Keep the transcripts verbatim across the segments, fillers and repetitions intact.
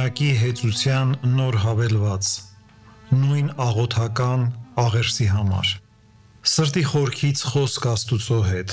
ժամանակի հեծության նոր հավելված, նույն աղոթական աղերսի համար։ Սրտի խորքից խոսք Աստուծո հետ։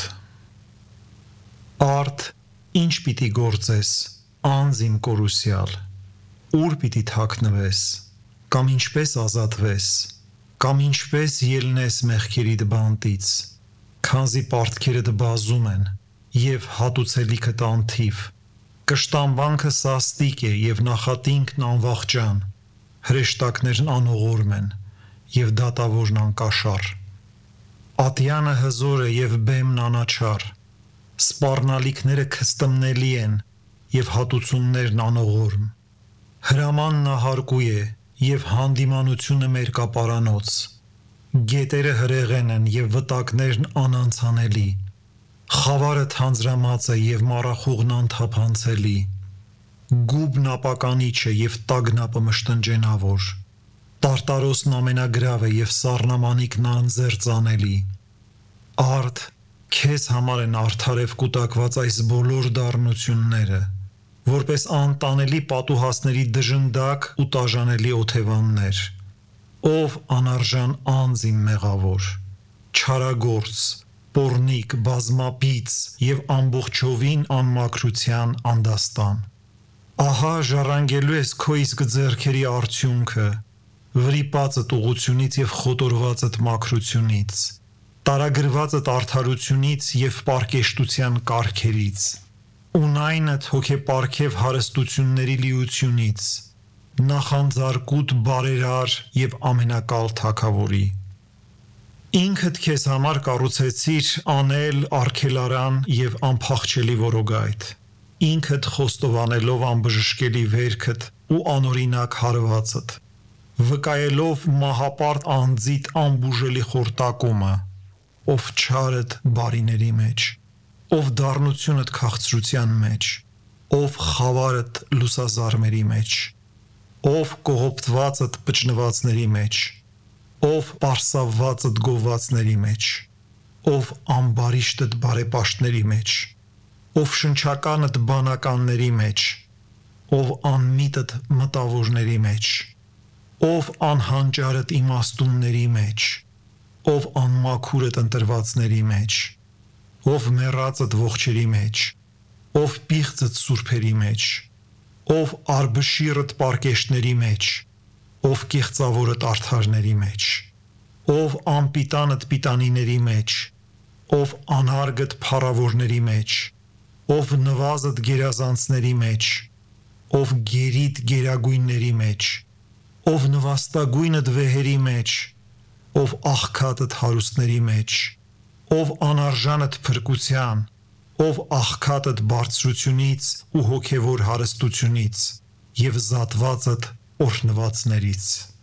Արդ, ինչ պիտի գործես, անձ իմ կորուսյալ, ուր պիտի թաքնվես, կամ ինչպես ազատվես, կամ ինչպես ելնես մեղքերիդ բանտից, քանզի պարտքերդ բազում են, և հատուցելիքդ անթիվ, կշտամբանքը սաստիկ է և նախատինքն անվախճան, հրեշտակներն անողորմ են և դատավորն անկաշառ։ Ատյանը հզոր է և բեմն անաչառ, սպառնալիքները քստմնելի են և հատուցումներն անողորմ։ Հրամանն ահարկու է և հանդիմանությունը մերկապարանոց, գետերը հրեղեն են և վտակներն անանցանելի, խավարը թանձրամած է և մառախուղն անթափանցելի, գուբն ապականիչ է և տագնապը մշտնջենավոր, տարտարոսն ամենագրավ է և սառնամանիքն անձեռծանելի։ Արդ, քեզ համար են արդարև կուտակված այս բոլոր դառնությունները, որպես անտանելի պատուհասների դժնդակ ու տաժանելի օթևաններ, ով անարժան անձ իմ մեղավոր, չարագործ, պոռնիկ, բազմապից և ամբողջովին անմաքրության անդաստան։ Ահա ժառանգելու ես քո իսկ ձեռքերի արդյունքը, վրիպածդ ուղղությունից և խոտորվածդ մաքրությունից, տարագրվածդ արդարությունից և պարկեշտության կարգերից, ունայնդ հոգեպարգև հարստությունների լիությունից, նախանձարկուտ բարերար և ամենակալ Թագավորի։ Ինքդ քեզ համար կառուցեցիր անել արգելարան և անփախչելի որոգայթ, ինքդ խոստովանելով անբժշկելի վերքդ ու անօրինակ հարվածդ, վկայելով մահապարտ անձիդ անբուժելի խորտակումը, ով չարդ բարիների մեջ, ով դառնությունդ քաղցրության մեջ, ով խավարդ լուսազարմերի մեջ, ով կողոպտվածդ պճնվածների մեջ, ով պարսավվածդ գովվածների մեջ, ով ամբարիշտդ բարեպաշտների մեջ, ով շնչականդ բանականների մեջ, ով անմիտդ մտավորների մեջ, ով անհանճարդ իմաստունների մեջ, ով անմաքուրդ ընտրվածների մեջ, ով մեռածդ ողջերի մեջ, ով պիղծդ սուրբերի մեջ, ով արբշիրդ պարկեշտների մեջ, ով կեղծավորդ արդարների մեջ, ով անպիտանդ պիտանիների մեջ, ով անհարգդ փառավորների մեջ, ով նվազդ գերազանցների մեջ, ով գերիդ գերագույնների մեջ, ով նվաստագույնդ վեհերի մեջ, ով աղքատդ հարուստների մեջ, ով անարժանդ փրկության, ով աղքատդ բարձրությունից ու հոգևոր հարստությունից և զատվածդ օրհնվածներից։